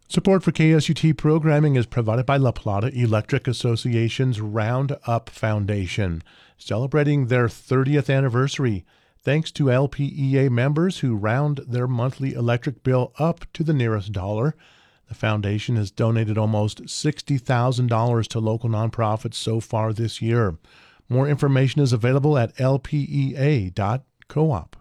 Support for KSUT programming is provided by La Plata Electric Association's Round Up Foundation, celebrating their 30th anniversary. Thanks to LPEA members who round their monthly electric bill up to the nearest dollar. The foundation has donated almost $60,000 to local nonprofits so far this year. More information is available at lpea.coop.